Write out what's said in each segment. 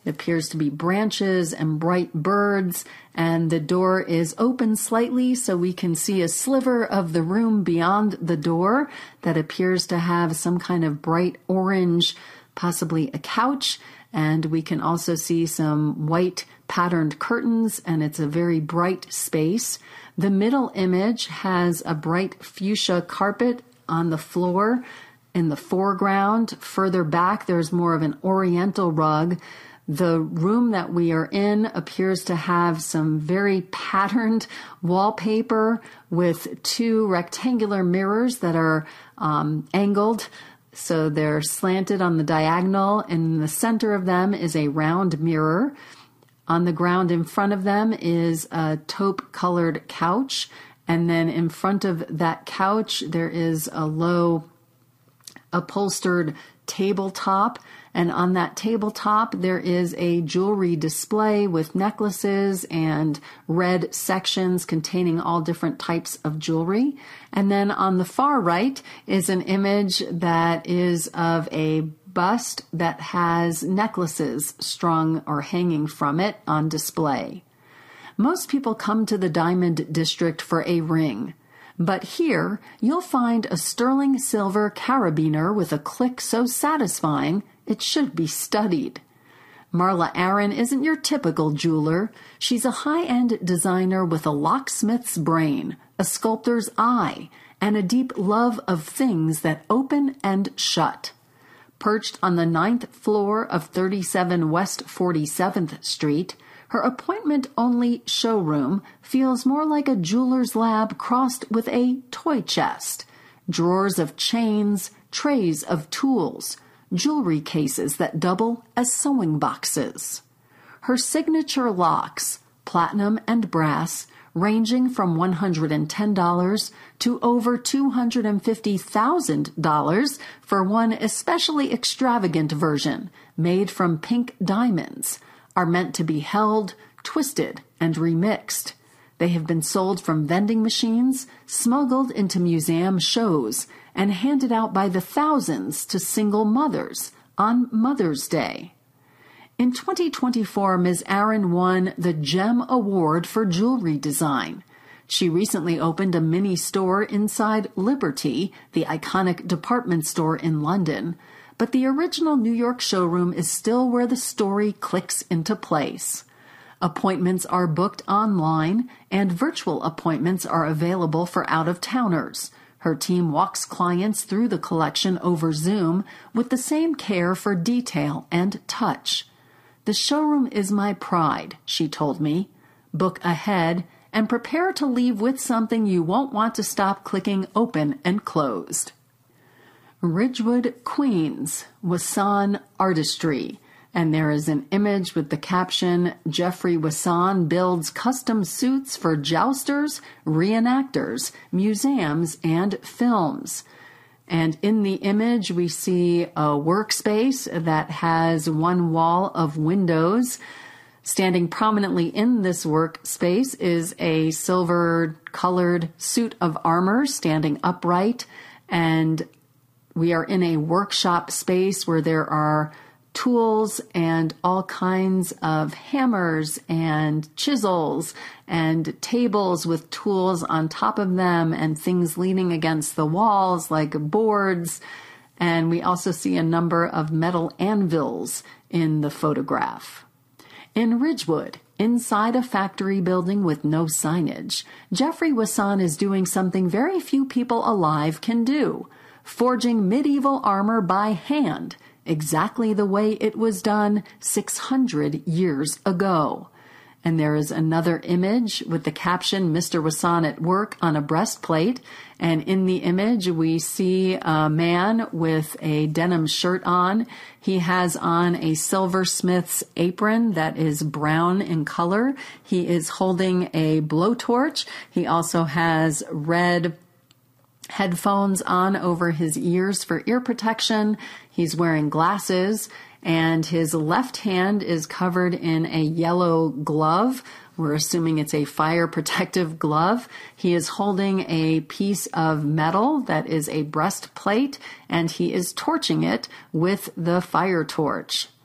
It appears to be branches and bright birds, and the door is open slightly so we can see a sliver of the room beyond the door that appears to have some kind of bright orange, possibly a couch, and we can also see some white patterned curtains, and it's a very bright space. The middle image has a bright fuchsia carpet on the floor. In the foreground, further back, there's more of an oriental rug. The room that we are in appears to have some very patterned wallpaper with two rectangular mirrors that are angled. So they're slanted on the diagonal, and in the center of them is a round mirror. On the ground in front of them is a taupe-colored couch, and then in front of that couch there is a low upholstered tabletop, and on that tabletop there is a jewelry display with necklaces and red sections containing all different types of jewelry. And then on the far right is an image that is of a bust that has necklaces strung or hanging from it on display. Most people come to the Diamond District for a ring. But here, you'll find a sterling silver carabiner with a click so satisfying it should be studied. Marla Aaron isn't your typical jeweler. She's a high-end designer with a locksmith's brain, a sculptor's eye, and a deep love of things that open and shut. Perched on the 9th floor of 37 West 47th Street, her appointment-only showroom feels more like a jeweler's lab crossed with a toy chest. Drawers of chains, trays of tools, jewelry cases that double as sewing boxes. Her signature locks, platinum and brass, ranging from $110 to over $250,000 for one especially extravagant version made from pink diamonds, are meant to be held, twisted, and remixed. They have been sold from vending machines, smuggled into museum shows, and handed out by the thousands to single mothers on Mother's Day. In 2024, Ms. Aaron won the GEM Award for Jewelry Design. She recently opened a mini store inside Liberty, the iconic department store in London, but the original New York showroom is still where the story clicks into place. Appointments are booked online, and virtual appointments are available for out-of-towners. Her team walks clients through the collection over Zoom with the same care for detail and touch. "The showroom is my pride," she told me. "Book ahead and prepare to leave with something you won't want to stop clicking open and closed." Ridgewood, Queens, Wasson Artistry. And there is an image with the caption, "Jeffrey Wasson builds custom suits for jousters, reenactors, museums, and films." And in the image, we see a workspace that has one wall of windows. Standing prominently in this workspace is a silver-colored suit of armor standing upright, and we are in a workshop space where there are tools and all kinds of hammers and chisels and tables with tools on top of them and things leaning against the walls like boards. And we also see a number of metal anvils in the photograph. In Ridgewood, inside a factory building with no signage, Jeffrey Wasson is doing something very few people alive can do: forging medieval armor by hand, exactly the way it was done 600 years ago. And there is another image with the caption, "Mr. Wasson at work," on a breastplate. And in the image, we see a man with a denim shirt on. He has on a silversmith's apron that is brown in color. He is holding a blowtorch. He also has red headphones on over his ears for ear protection. He's wearing glasses, and his left hand is covered in a yellow glove. We're assuming it's a fire protective glove. He is holding a piece of metal that is a breastplate, and he is torching it with the fire torch.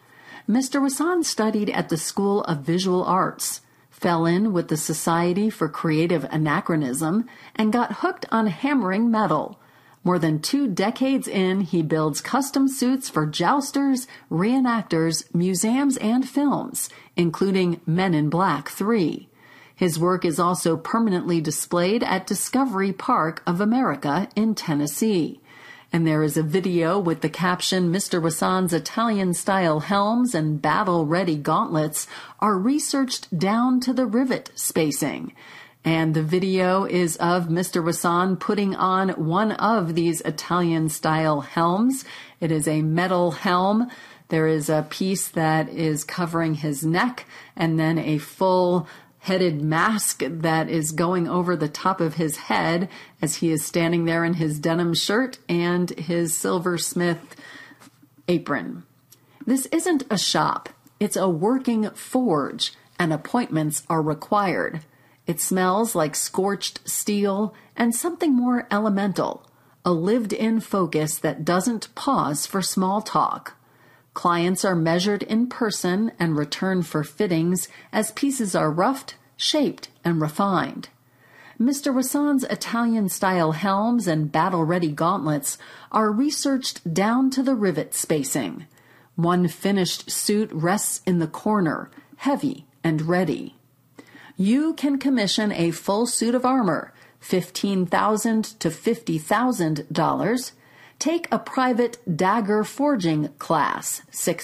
Mr. Wasson studied at the School of Visual Arts, fell in with the Society for Creative Anachronism, and got hooked on hammering metal. More than 2 decades in, he builds custom suits for jousters, reenactors, museums, and films, including Men in Black 3. His work is also permanently displayed at Discovery Park of America in Tennessee. And there is a video with the caption, "Mr. Wasson's Italian-style helms and battle-ready gauntlets are researched down to the rivet spacing." And the video is of Mr. Wasson putting on one of these Italian-style helms. It is a metal helm. There is a piece that is covering his neck, and then a full-headed mask that is going over the top of his head as he is standing there in his denim shirt and his silversmith apron. This isn't a shop. It's a working forge, and appointments are required. It smells like scorched steel and something more elemental, a lived-in focus that doesn't pause for small talk. Clients are measured in person and return for fittings as pieces are roughed, shaped, and refined. Mr. Wasson's Italian-style helms and battle-ready gauntlets are researched down to the rivet spacing. One finished suit rests in the corner, heavy and ready. You can commission a full suit of armor, $15,000 to $50,000. Take a private dagger forging class,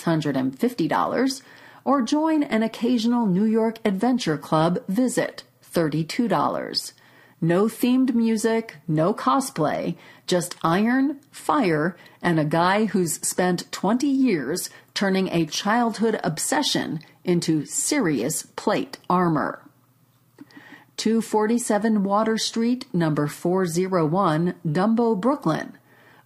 $650. Or join an occasional New York Adventure Club visit, $32. No themed music, no cosplay, just iron, fire, and a guy who's spent 20 years turning a childhood obsession into serious plate armor. 247 Water Street, number 401, Dumbo, Brooklyn.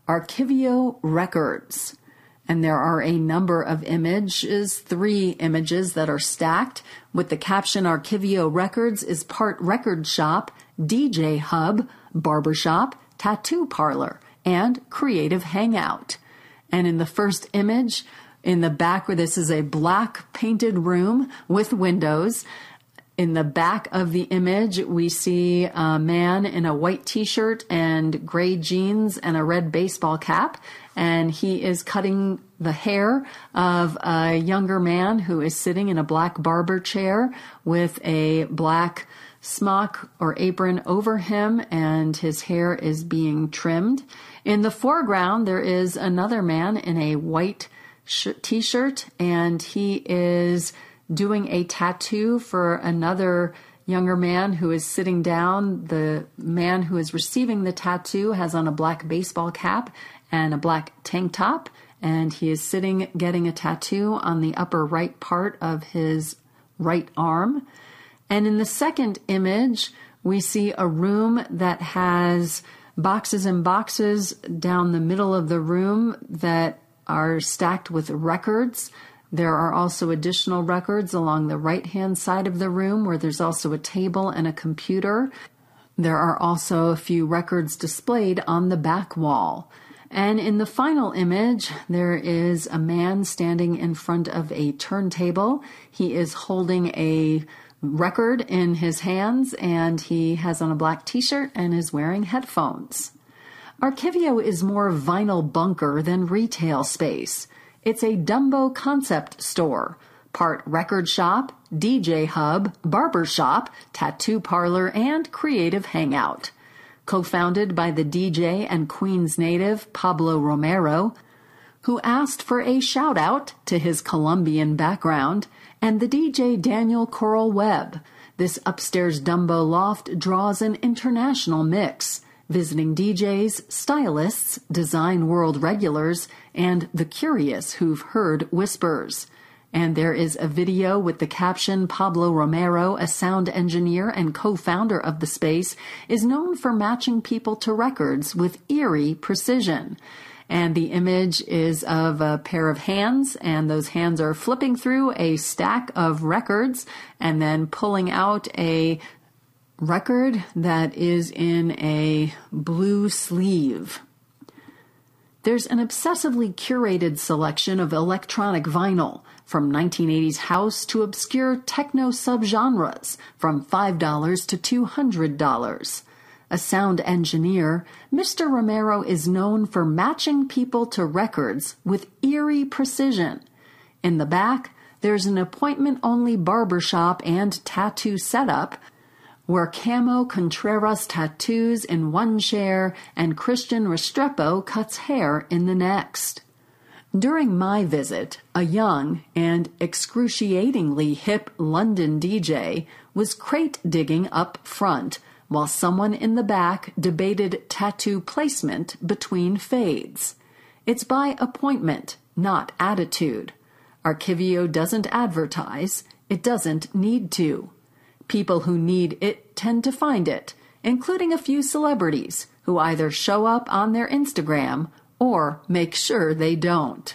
Archivio Records. And there are a number of images, 3 images that are stacked with the caption, "Archivio Records is part record shop, DJ hub, barbershop, tattoo parlor, and creative hangout." And in the first image, in the back, where this is a black painted room with windows, in the back of the image, we see a man in a white t-shirt and gray jeans and a red baseball cap, and he is cutting the hair of a younger man who is sitting in a black barber chair with a black smock or apron over him, and his hair is being trimmed. In the foreground, there is another man in a white t-shirt, and he is doing a tattoo for another younger man who is sitting down. The man who is receiving the tattoo has on a black baseball cap and a black tank top, and he is sitting getting a tattoo on the upper right part of his right arm. And in the second image, we see a room that has boxes and boxes down the middle of the room that are stacked with records. There are also additional records along the right-hand side of the room where there's also a table and a computer. There are also a few records displayed on the back wall. And in the final image, there is a man standing in front of a turntable. He is holding a record in his hands, and he has on a black t-shirt and is wearing headphones. Archivio is more vinyl bunker than retail space. It's a Dumbo concept store, part record shop, DJ hub, barber shop, tattoo parlor, and creative hangout. Co-founded by the DJ and Queens native Pablo Romero, who asked for a shout-out to his Colombian background, and the DJ Daniel Coral Webb. This upstairs Dumbo loft draws an international mix, visiting DJs, stylists, design world regulars, and the curious who've heard whispers. And there is a video with the caption, "Pablo Romero, a sound engineer and co-founder of the space, is known for matching people to records with eerie precision." And the image is of a pair of hands, and those hands are flipping through a stack of records and then pulling out a record that is in a blue sleeve. There's an obsessively curated selection of electronic vinyl, from 1980s house to obscure techno subgenres, from $5 to $200. A sound engineer, Mr. Romero is known for matching people to records with eerie precision. In the back, there's an appointment-only barbershop and tattoo setup where Camo Contreras tattoos in one chair and Christian Restrepo cuts hair in the next. During my visit, a young and excruciatingly hip London DJ was crate digging up front, while someone in the back debated tattoo placement between fades. It's by appointment, not attitude. Archivio doesn't advertise. It doesn't need to. People who need it tend to find it, including a few celebrities who either show up on their Instagram or make sure they don't.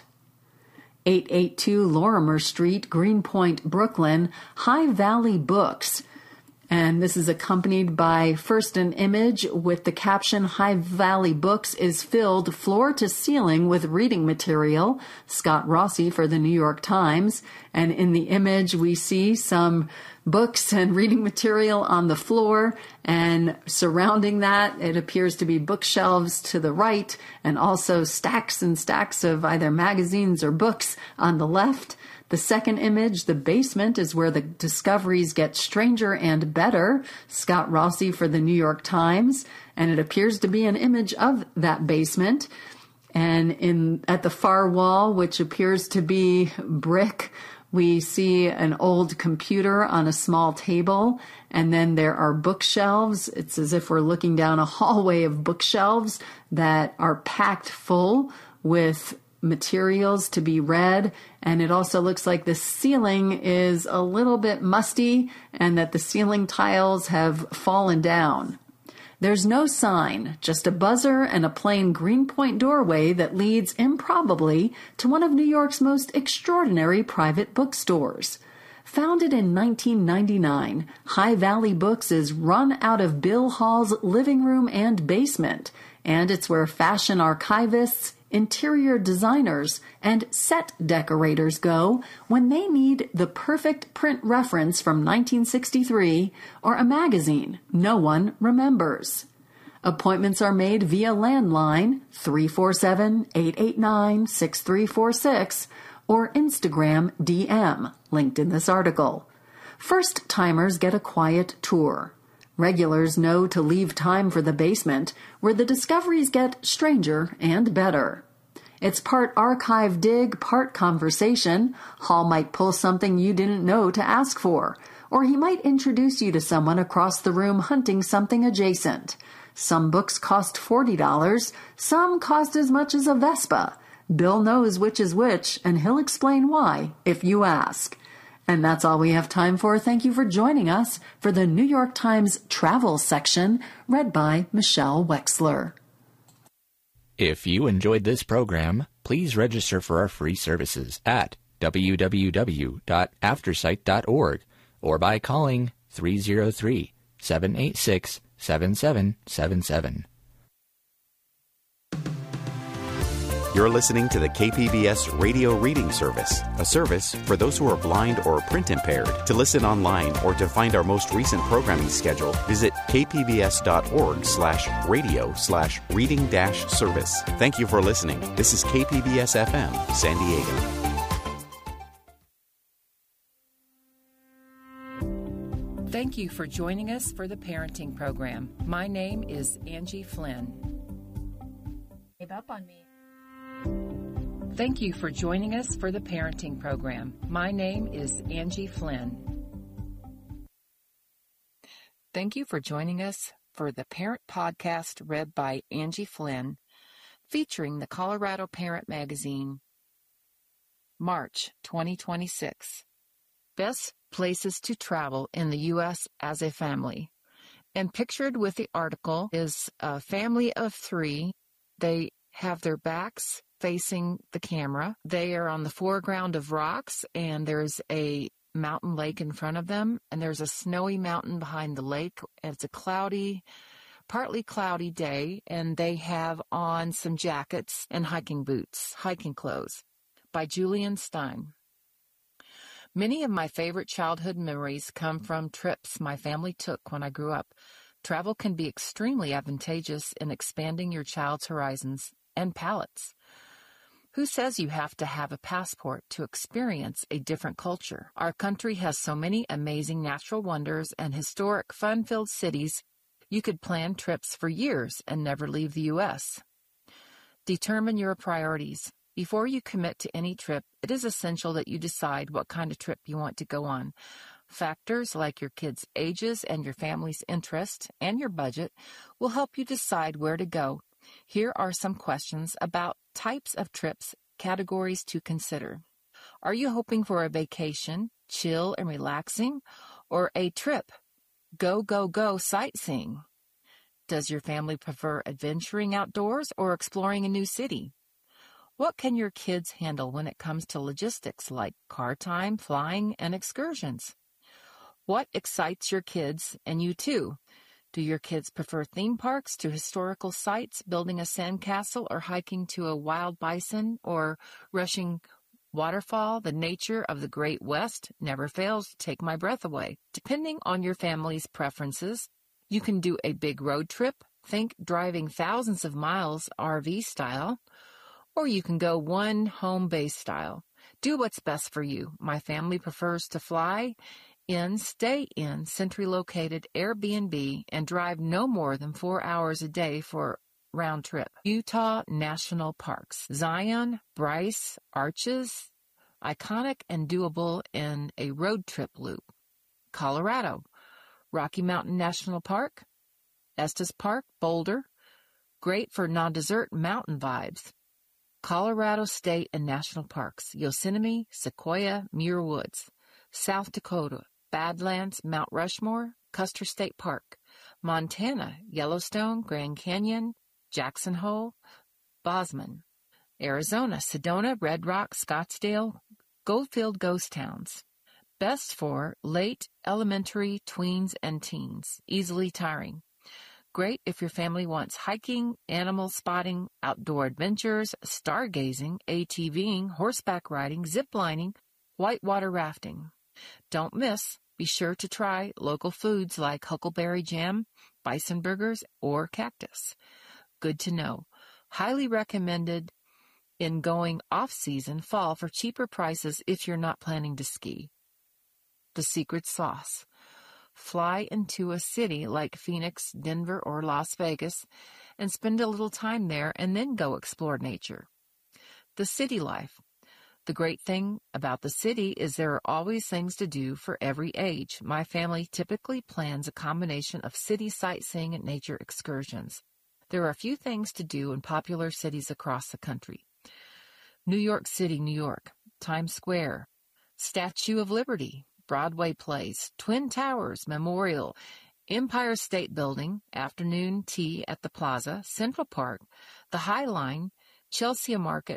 882 Lorimer Street, Greenpoint, Brooklyn, High Valley Books. And this is accompanied by first an image with the caption, High Valley Books is filled floor to ceiling with reading material, Scott Rossi for the New York Times. And in the image, we see some books and reading material on the floor, and surrounding that, it appears to be bookshelves to the right, and also stacks and stacks of either magazines or books on the left. The second image, the basement, is where the discoveries get stranger and better, Scott Rossi for the New York Times, and it appears to be an image of that basement. And at the far wall, which appears to be brick, we see an old computer on a small table, and then there are bookshelves. It's as if we're looking down a hallway of bookshelves that are packed full with materials to be read, and it also looks like the ceiling is a little bit musty and that the ceiling tiles have fallen down. There's no sign, just a buzzer and a plain Greenpoint doorway that leads improbably to one of New York's most extraordinary private bookstores. Founded in 1999, High Valley Books is run out of Bill Hall's living room and basement, and it's where fashion archivists, interior designers, and set decorators go when they need the perfect print reference from 1963 or a magazine no one remembers. Appointments are made via landline 347-889-6346 or Instagram DM, linked in this article. First-timers get a quiet tour. Regulars know to leave time for the basement, where the discoveries get stranger and better. It's part archive dig, part conversation. Hall might pull something you didn't know to ask for, or he might introduce you to someone across the room hunting something adjacent. Some books cost $40, some cost as much as a Vespa. Bill knows which is which, and he'll explain why if you ask. And that's all we have time for. Thank you for joining us for the New York Times travel section, read by Michelle Wexler. If you enjoyed this program, please register for our free services at www.aftersight.org or by calling 303-786-7777. You're listening to the KPBS Radio Reading Service, a service for those who are blind or print impaired. To listen online or to find our most recent programming schedule, visit kpbs.org/radio/reading-service. Thank you for listening. This is KPBS FM, San Diego. Thank you for joining us for the parenting program. My name is Angie Flynn. Give up on me. Thank you for joining us for the parenting program. My name is Angie Flynn. Thank you for joining us for the Parent Podcast read by Angie Flynn, featuring the Colorado Parent Magazine, March 2026. Best places to travel in the U.S. as a family. And pictured with the article is a family of 3. They have their backs facing the camera. They are on the foreground of rocks, and there's a mountain lake in front of them, and there's a snowy mountain behind the lake. It's a cloudy, partly cloudy day, and they have on some jackets and hiking boots, hiking clothes, by Julian Stein. Many of my favorite childhood memories come from trips my family took when I grew up. Travel can be extremely advantageous in expanding your child's horizons and palates. Who says you have to have a passport to experience a different culture? Our country has so many amazing natural wonders and historic, fun-filled cities, you could plan trips for years and never leave the U.S. Determine your priorities. Before you commit to any trip, it is essential that you decide what kind of trip you want to go on. Factors like your kids' ages and your family's interest and your budget will help you decide where to go. Here are some questions about types of trips, categories to consider. Are you hoping for a vacation, chill and relaxing, or a trip, go, go, go sightseeing? Does your family prefer adventuring outdoors or exploring a new city? What can your kids handle when it comes to logistics like car time, flying, and excursions? What excites your kids and you too? Do your kids prefer theme parks to historical sites, building a sandcastle, or hiking to a wild bison or rushing waterfall? The nature of the Great West never fails to take my breath away. Depending on your family's preferences, you can do a big road trip, think driving thousands of miles RV style, or you can go one home base style. Do what's best for you. My family prefers to fly in, stay in, centrally located Airbnb, and drive no more than 4 hours a day for round trip. Utah National Parks. Zion, Bryce, Arches, iconic and doable in a road trip loop. Colorado. Rocky Mountain National Park. Estes Park, Boulder. Great for non-desert mountain vibes. Colorado State and National Parks. Yosemite, Sequoia, Muir Woods. South Dakota. Badlands, Mount Rushmore, Custer State Park. Montana, Yellowstone, Grand Canyon, Jackson Hole, Bozeman. Arizona, Sedona, Red Rock, Scottsdale, Goldfield Ghost Towns. Best for late elementary, tweens, and teens. Easily tiring. Great if your family wants hiking, animal spotting, outdoor adventures, stargazing, ATVing, horseback riding, ziplining, whitewater rafting. Don't miss. Be sure to try local foods like huckleberry jam, bison burgers, or cactus. Good to know. Highly recommended in going off-season fall for cheaper prices if you're not planning to ski. The secret sauce. Fly into a city like Phoenix, Denver, or Las Vegas and spend a little time there and then go explore nature. The city life. The great thing about the city is there are always things to do for every age. My family typically plans a combination of city sightseeing and nature excursions. There are a few things to do in popular cities across the country. New York City, New York, Times Square, Statue of Liberty, Broadway plays, Twin Towers, Memorial, Empire State Building, afternoon tea at the Plaza, Central Park, the High Line, Chelsea Market,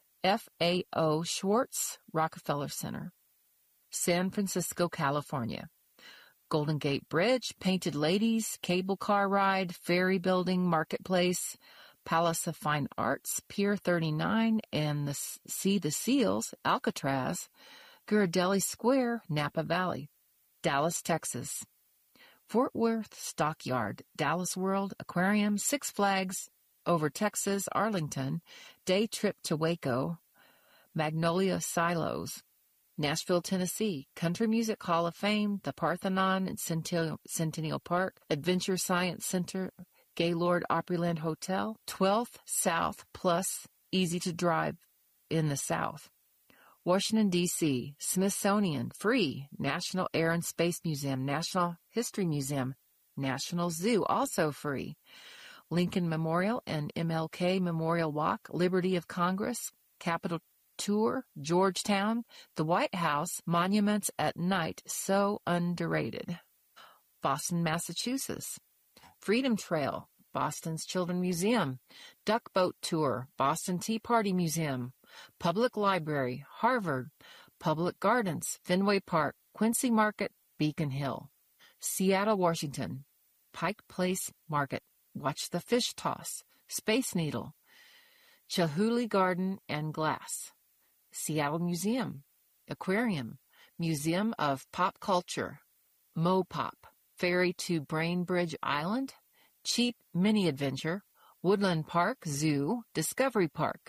FAO Schwartz, Rockefeller Center. San Francisco, California. Golden Gate Bridge, Painted Ladies, Cable Car Ride, Ferry Building, Marketplace, Palace of Fine Arts, Pier 39, and See the Seals, Alcatraz, Ghirardelli Square, Napa Valley. Dallas, Texas. Fort Worth Stockyard, Dallas World Aquarium, Six Flags, over Texas, Arlington, day trip to Waco, Magnolia Silos, Nashville, Tennessee, Country Music Hall of Fame, the Parthenon and Centennial Park, Adventure Science Center, Gaylord Opryland Hotel, 12th South Plus, easy to drive in the South. Washington, D.C., Smithsonian, free, National Air and Space Museum, National History Museum, National Zoo, also free. Lincoln Memorial and MLK Memorial Walk, Liberty of Congress, Capitol Tour, Georgetown, the White House, Monuments at Night, so underrated. Boston, Massachusetts. Freedom Trail, Boston's Children's Museum, Duck Boat Tour, Boston Tea Party Museum, Public Library, Harvard, Public Gardens, Fenway Park, Quincy Market, Beacon Hill. Seattle, Washington. Pike Place Market. Watch the Fish Toss, Space Needle, Chihuly Garden and Glass, Seattle Museum, Aquarium, Museum of Pop Culture, Mopop, ferry to Brainbridge Island, cheap mini adventure, Woodland Park, Zoo, Discovery Park,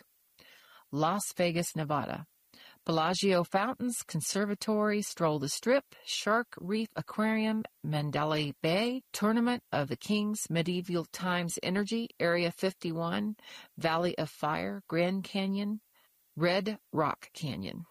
Las Vegas, Nevada, Bellagio Fountains, Conservatory, Stroll the Strip, Shark Reef Aquarium, Mandalay Bay, Tournament of the Kings, Medieval Times Energy, Area 51, Valley of Fire, Grand Canyon, Red Rock Canyon.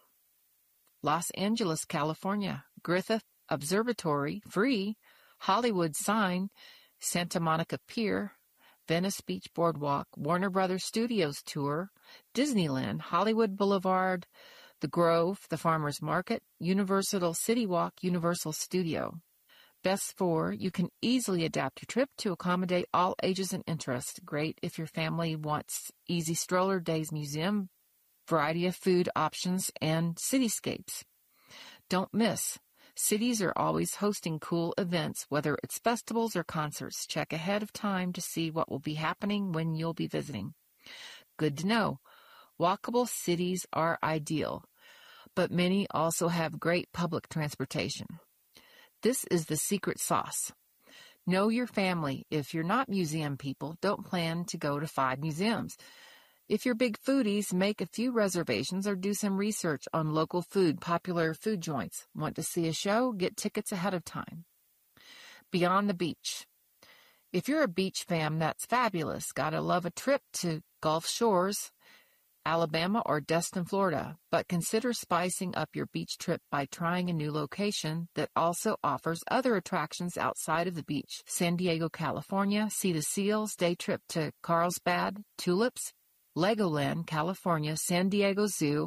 Los Angeles, California, Griffith Observatory, free, Hollywood Sign, Santa Monica Pier, Venice Beach Boardwalk, Warner Brothers Studios Tour, Disneyland, Hollywood Boulevard, The Grove, the Farmers Market, Universal City Walk, Universal Studio. Best for, you can easily adapt your trip to accommodate all ages and interests. Great if your family wants easy stroller days, museum, variety of food options, and cityscapes. Don't miss. Cities are always hosting cool events, whether it's festivals or concerts. Check ahead of time to see what will be happening when you'll be visiting. Good to know. Walkable cities are ideal, but many also have great public transportation. This is the secret sauce. Know your family. If you're not museum people, don't plan to go to 5 museums. If you're big foodies, make a few reservations or do some research on local food, popular food joints. Want to see a show? Get tickets ahead of time. Beyond the beach. If you're a beach fan, that's fabulous. Gotta love a trip to Gulf Shores, Alabama, or Destin, Florida. But consider spicing up your beach trip by trying a new location that also offers other attractions outside of the beach. San Diego, California. See the seals. Day trip to Carlsbad, Tulips, Legoland, California, San Diego Zoo,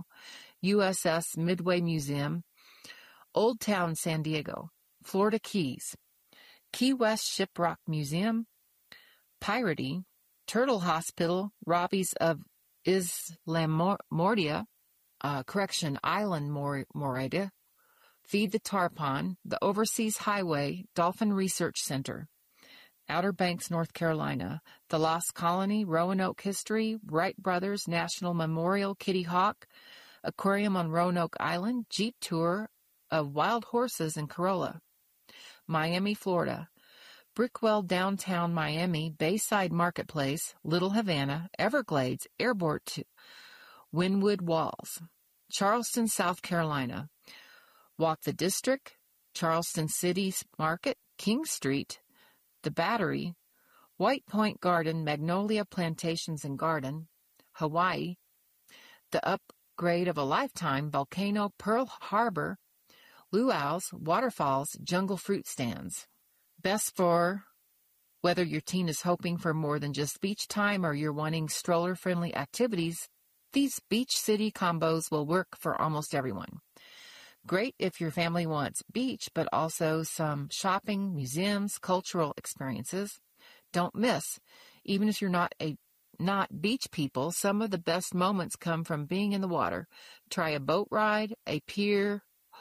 USS Midway Museum, Old Town San Diego, Florida Keys, Key West Shiprock Museum, Piratey, Turtle Hospital, Robbie's of Islamordia, Island Morida, Feed the Tarpon, the Overseas Highway, Dolphin Research Center, Outer Banks, North Carolina, the Lost Colony, Roanoke History, Wright Brothers National Memorial, Kitty Hawk, Aquarium on Roanoke Island, Jeep Tour of Wild Horses in Corolla, Miami, Florida, Brickwell Downtown Miami, Bayside Marketplace, Little Havana, Everglades, Airport to Wynwood Walls, Charleston, South Carolina, Walk the District, Charleston City Market, King Street, The Battery, White Point Garden, Magnolia Plantations and Garden, Hawaii, the upgrade of a lifetime, Volcano, Pearl Harbor, Luau's, Waterfalls, Jungle Fruit Stands. Best for whether your teen is hoping for more than just beach time or you're wanting stroller-friendly activities, these beach city combos will work for almost everyone. Great if your family wants beach, but also some shopping, museums, cultural experiences. Don't miss. Even if you're not beach people, some of the best moments come from being in the water. Try a boat ride, a pier,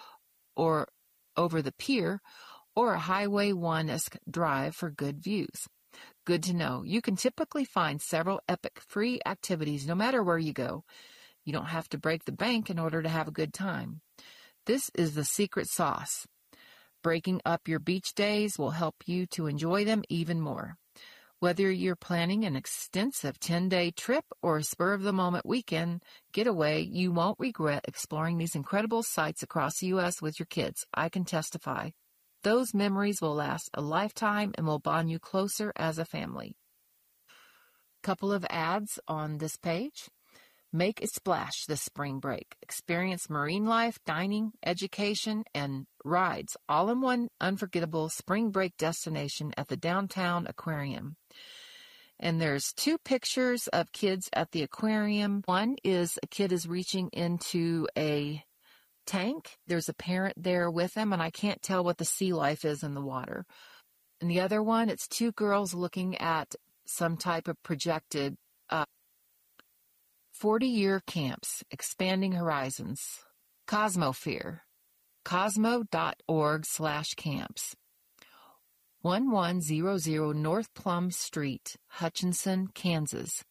or over the pier, or a Highway 1-esque drive for good views. Good to know. You can typically find several epic free activities no matter where you go. You don't have to break the bank in order to have a good time. This is the secret sauce. Breaking up your beach days will help you to enjoy them even more. Whether you're planning an extensive 10-day trip or a spur-of-the-moment weekend getaway, you won't regret exploring these incredible sites across the U.S. with your kids. I can testify. Those memories will last a lifetime and will bond you closer as a family. Couple of ads on this page. Make a splash this spring break. Experience marine life, dining, education, and rides all in one unforgettable spring break destination at the Downtown Aquarium. And there's 2 pictures of kids at the aquarium. One is a kid is reaching into a tank. There's a parent there with them, and I can't tell what the sea life is in the water. And the other one, it's 2 girls looking at some type of projected 40-year camps, expanding horizons. Cosmosphere. Cosmo.org/camps. 1100 North Plum Street, Hutchinson, Kansas.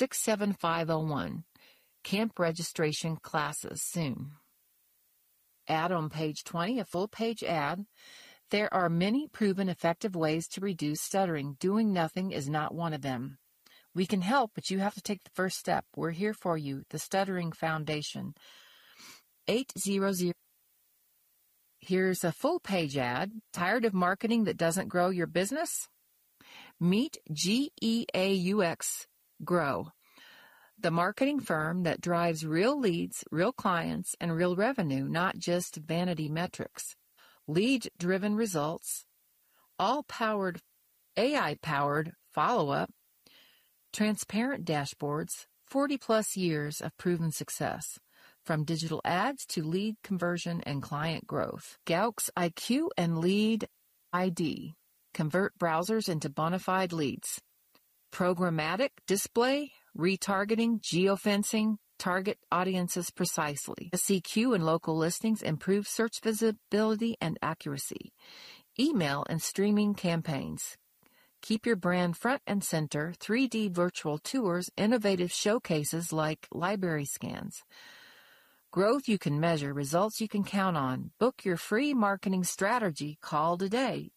67501. Camp registration classes soon. ad on page 20, a full-page ad. There are many proven effective ways to reduce stuttering. Doing nothing is not one of them. We can help, but you have to take the first step. We're here for you, the Stuttering Foundation. 800. Here's a full-page ad. Tired of marketing that doesn't grow your business? Meet GEAUX Grow, the marketing firm that drives real leads, real clients, and real revenue, not just vanity metrics. Lead-driven results, all-powered, AI-powered follow-up, transparent dashboards, 40-plus years of proven success, from digital ads to lead conversion and client growth. GEAUX IQ and Lead ID convert browsers into bona fide leads. Programmatic display, retargeting, geofencing, target audiences precisely. SEQ and local listings improve search visibility and accuracy. Email and streaming campaigns. Keep your brand front and center. 3D virtual tours, innovative showcases like library scans. Growth you can measure, results you can count on. Book your free marketing strategy. Call today.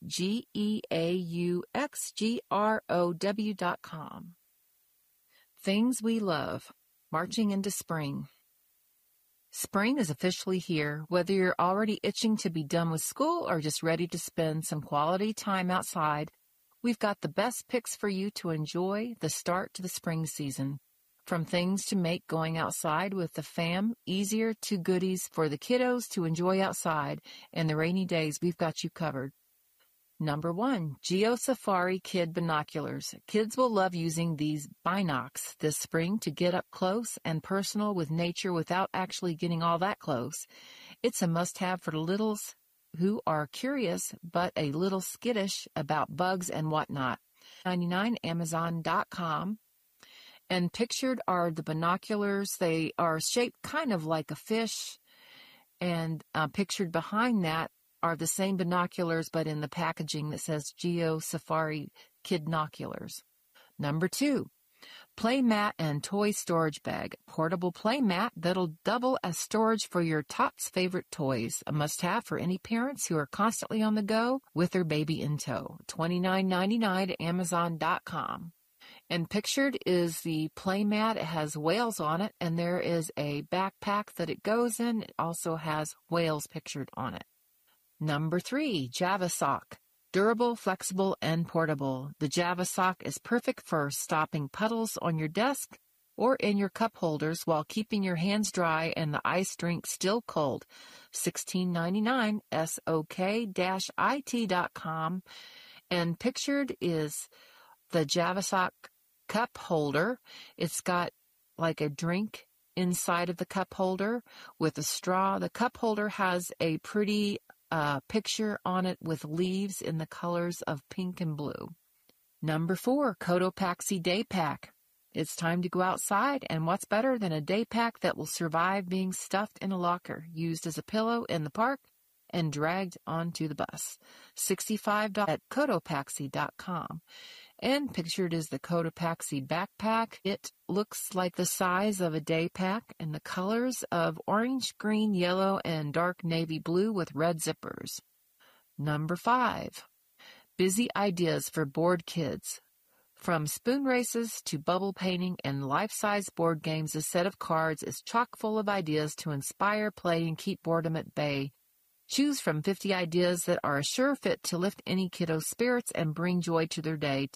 GEAUXGROW.com. Things we love. Marching into spring. Spring is officially here. Whether you're already itching to be done with school or just ready to spend some quality time outside, we've got the best picks for you to enjoy the start to the spring season. From things to make going outside with the fam easier to goodies for the kiddos to enjoy outside and the rainy days, we've got you covered. Number 1, GeoSafari Kid Binoculars. Kids will love using these binocs this spring to get up close and personal with nature without actually getting all that close. It's a must-have for the littles who are curious but a little skittish about bugs and whatnot. $99 Amazon.com. And pictured are the binoculars. They are shaped kind of like a fish. And pictured behind that are the same binoculars, but in the packaging that says GeoSafari Kidnoculars. Number 2, playmat and toy storage bag. Portable playmat that'll double as storage for your top's favorite toys. A must-have for any parents who are constantly on the go with their baby in tow. $29.99 at Amazon.com. And pictured is the playmat. It has whales on it, and there is a backpack that it goes in. It also has whales pictured on it. Number 3, JavaSock. Durable, flexible, and portable. The JavaSock is perfect for stopping puddles on your desk or in your cup holders while keeping your hands dry and the ice drink still cold. $16.99, sok-it.com. And pictured is the JavaSock cup holder. It's got like a drink inside of the cup holder with a straw. The cup holder has a pretty picture on it with leaves in the colors of pink and blue. Number 4, Cotopaxi Day Pack. It's time to go outside, and what's better than a day pack that will survive being stuffed in a locker, used as a pillow in the park, and dragged onto the bus. $65 at Cotopaxi.com. And pictured is the Cotopaxi backpack. It looks like the size of a day pack and the colors of orange, green, yellow, and dark navy blue with red zippers. Number 5, busy ideas for bored kids. From spoon races to bubble painting and life-size board games, a set of cards is chock full of ideas to inspire, play, and keep boredom at bay. Choose from 50 ideas that are a sure fit to lift any kiddo's spirits and bring joy to their day.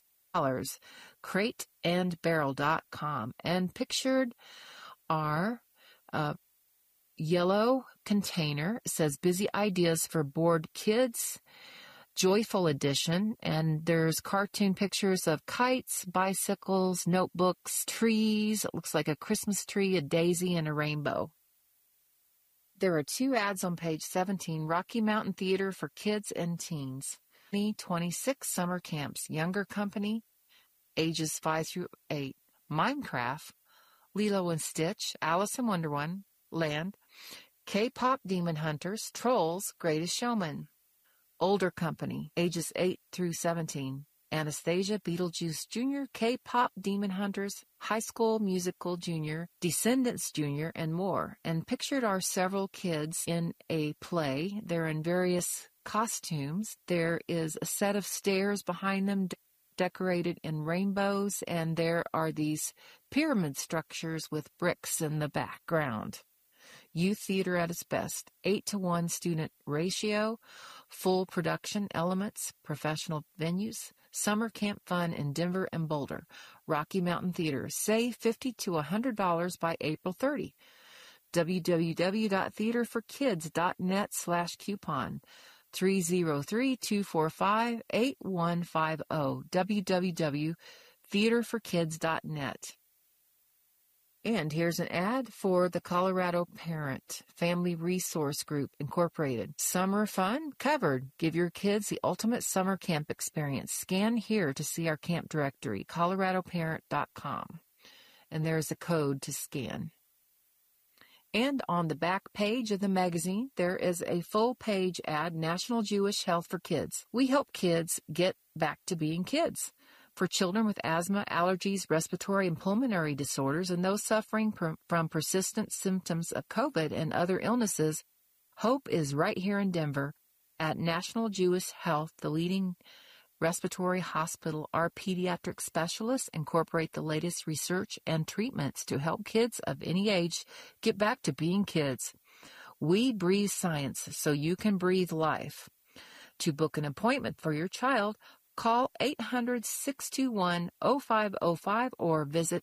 Crateandbarrel.com. And pictured are a yellow container. It says busy ideas for bored kids, joyful edition. And there's cartoon pictures of kites, bicycles, notebooks, trees. It looks like a Christmas tree, a daisy, and a rainbow. There are 2 ads on page 17. Rocky Mountain Theater for kids and teens. 26 summer camps. Younger company, ages 5 through 8. Minecraft, Lilo and Stitch, Alice in Wonderland, K-pop Demon Hunters, Trolls, Greatest Showman. Older company, ages 8 through 17. Anastasia, Beetlejuice Jr., K-Pop Demon Hunters, High School Musical Jr., Descendants Jr., and more. And pictured are several kids in a play. They're in various costumes. There is a set of stairs behind them decorated in rainbows, and there are these pyramid structures with bricks in the background. Youth theater at its best, 8-to-1 student ratio, full production elements, professional venues, summer camp fun in Denver and Boulder. Rocky Mountain Theater, save $50 to $100 by April 30. www.theaterforkids.net/coupon. 303-245-8150. www.theaterforkids.net. And here's an ad for the Colorado Parent Family Resource Group, Incorporated. Summer fun covered. Give your kids the ultimate summer camp experience. Scan here to see our camp directory, coloradoparent.com. And there's a code to scan. And on the back page of the magazine, there is a full-page ad, National Jewish Health for Kids. We help kids get back to being kids. For children with asthma, allergies, respiratory and pulmonary disorders, and those suffering from persistent symptoms of COVID and other illnesses, hope is right here in Denver at National Jewish Health, the leading respiratory hospital. Our pediatric specialists incorporate the latest research and treatments to help kids of any age get back to being kids. We breathe science so you can breathe life. To book an appointment for your child, call 800-621-0505 or visit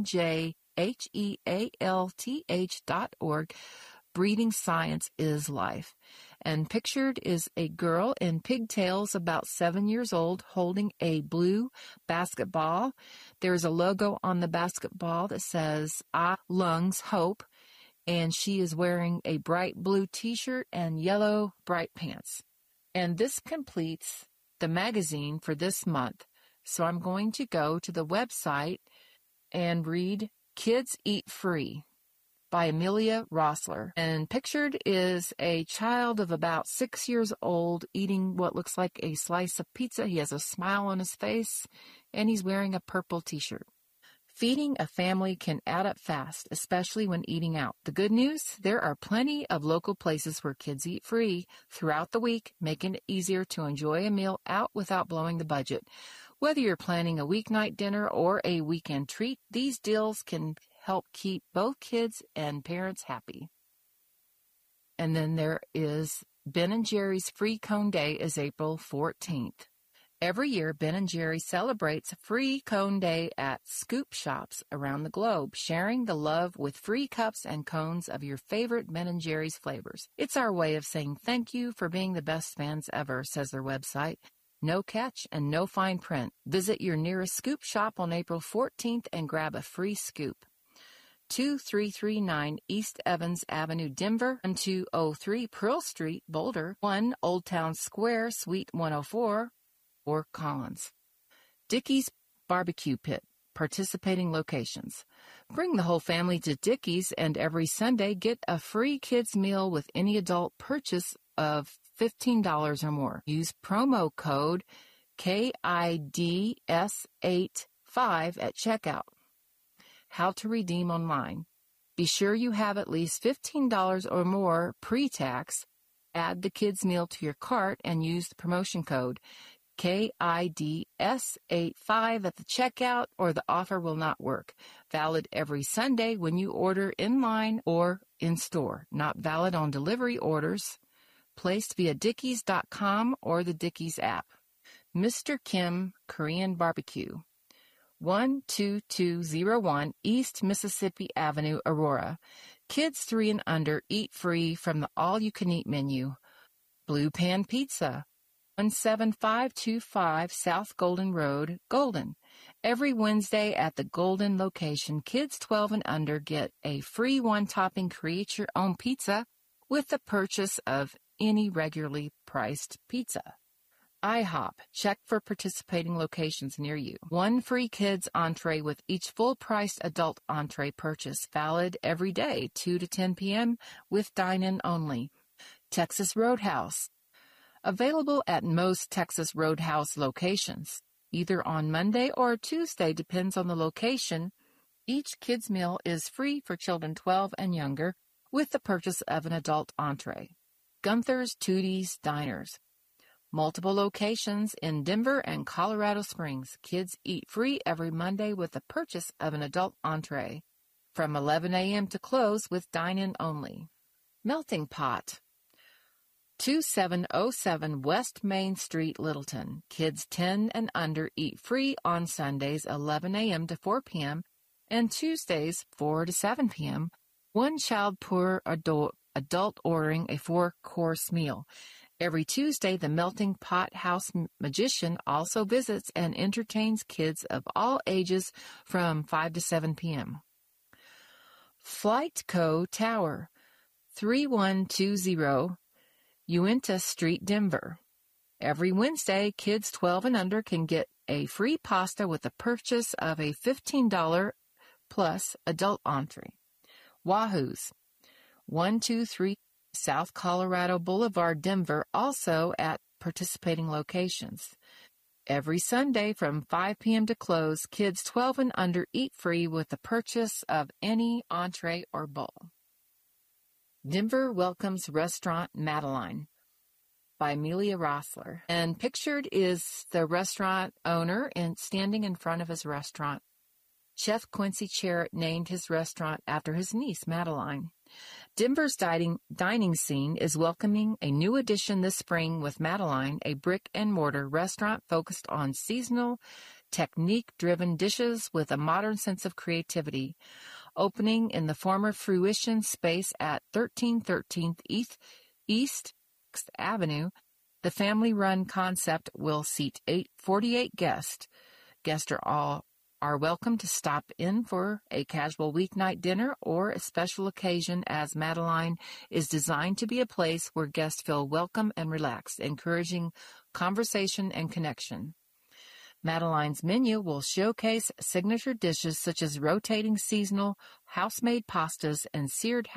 njhealth.org. Breathing science is life. And pictured is a girl in pigtails about 7 years old holding a blue basketball. There's a logo on the basketball that says Lungs Hope, and she is wearing a bright blue t-shirt and yellow bright pants. And this completes the magazine for this month. So I'm going to go to the website and read Kids Eat Free by Amelia Rossler. And pictured is a child of about 6 years old eating what looks like a slice of pizza. He has a smile on his face, and he's wearing a purple t-shirt. Feeding a family can add up fast, especially when eating out. The good news, there are plenty of local places where kids eat free throughout the week, making it easier to enjoy a meal out without blowing the budget. Whether you're planning a weeknight dinner or a weekend treat, these deals can help keep both kids and parents happy. And then there is Ben & Jerry's Free Cone Day is April 14th. Every year, Ben & Jerry celebrates Free Cone Day at scoop shops around the globe, sharing the love with free cups and cones of your favorite Ben & Jerry's flavors. It's our way of saying thank you for being the best fans ever, says their website. No catch and no fine print. Visit your nearest scoop shop on April 14th and grab a free scoop. 2339 East Evans Avenue, Denver, 1203 Pearl Street, Boulder, 1 Old Town Square, Suite 104, or Collins. Dickey's Barbecue Pit, participating locations. Bring the whole family to Dickey's, and every Sunday get a free kids meal with any adult purchase of $15 or more. Use promo code KIDS85 at checkout. How to redeem online. Be sure you have at least $15 or more pre-tax. Add the kids meal to your cart and use the promotion code KIDS85 at the checkout, or the offer will not work. Valid every Sunday when you order in line or in store. Not valid on delivery orders placed via Dickies.com or the Dickies app. Mr. Kim Korean Barbecue, 12201 East Mississippi Avenue, Aurora. Kids 3 and under eat free from the all-you-can-eat menu. Blue Pan Pizza, 17525 South Golden Road, Golden. Every Wednesday at the Golden location, kids 12 and under get a free one-topping create-your-own pizza with the purchase of any regularly priced pizza. IHOP. Check for participating locations near you. 1 free kids entree with each full-priced adult entree purchase. Valid every day, 2 to 10 p.m. with dine-in only. Texas Roadhouse. Available at most Texas Roadhouse locations. either on Monday or Tuesday, depends on the location. Each kids' meal is free for children 12 and younger with the purchase of an adult entree. Gunther's Tootie's Diners. Multiple locations in Denver and Colorado Springs. Kids eat free every Monday with the purchase of an adult entree. From 11 a.m. to close with dine-in only. Melting Pot. 2707 West Main Street, Littleton. Kids 10 and under eat free on Sundays 11 a.m. to 4 p.m. and Tuesdays 4 to 7 p.m. One child per adult ordering a 4-course meal. Every Tuesday, the Melting Pot House Magician also visits and entertains kids of all ages from 5 to 7 p.m. Flight Co. Tower, 3120 Uinta Street, Denver. Every Wednesday, kids 12 and under can get a free pasta with the purchase of a $15 plus adult entree. Wahoo's, 123 South Colorado Boulevard, Denver, also at participating locations. Every Sunday from 5 p.m. to close, kids 12 and under eat free with the purchase of any entree or bowl. Denver welcomes Restaurant Madeline by Amelia Rossler. And pictured is the restaurant owner standing in front of his restaurant. Chef Quincy Cherritt named his restaurant after his niece, Madeline. Denver's dining scene is welcoming a new addition this spring with Madeline, a brick-and-mortar restaurant focused on seasonal, technique-driven dishes with a modern sense of creativity. Opening in the former Fruition space at 1313 East Avenue, the family-run concept will seat 48 guests. Guests are welcome to stop in for a casual weeknight dinner or a special occasion, as Madeline is designed to be a place where guests feel welcome and relaxed, encouraging conversation and connection. Madeline's menu will showcase signature dishes such as rotating seasonal house-made pastas and seared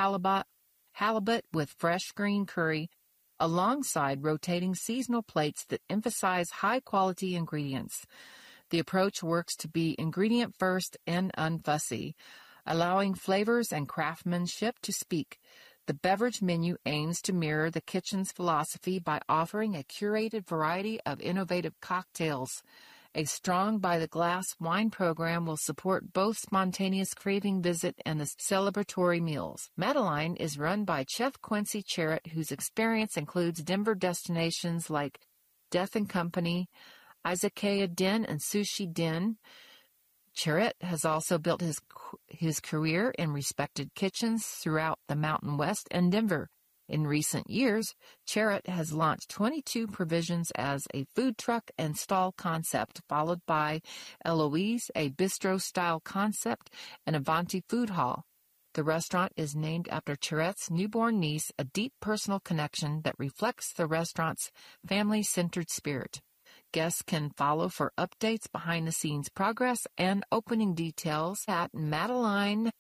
halibut with fresh green curry, alongside rotating seasonal plates that emphasize high-quality ingredients. The approach works to be ingredient first and unfussy, allowing flavors and craftsmanship to speak. The beverage menu aims to mirror the kitchen's philosophy by offering a curated variety of innovative cocktails. A strong by-the-glass wine program will support both spontaneous craving visit and the celebratory meals. Madeline is run by Chef Quincy Cherritt, whose experience includes Denver destinations like Death and Company, Izakaya Den, and Sushi Den. Cherritt has also built his career in respected kitchens throughout the Mountain West and Denver. In recent years, Cherritt has launched 22 provisions as a food truck and stall concept, followed by Eloise, a bistro-style concept, and Avanti Food Hall. The restaurant is named after Cherritt's newborn niece, a deep personal connection that reflects the restaurant's family-centered spirit. Guests can follow for updates, behind-the-scenes progress, and opening details at Madeline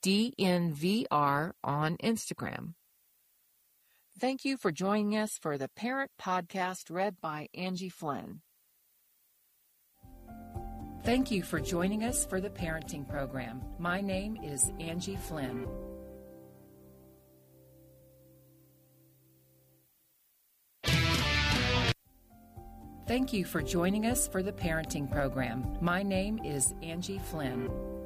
DNVR on Instagram. Thank you for joining us for the Parent Podcast read by Angie Flynn. Thank you for joining us for the parenting program. My name is Angie Flynn. Thank you for joining us for the parenting program. My name is Angie Flynn.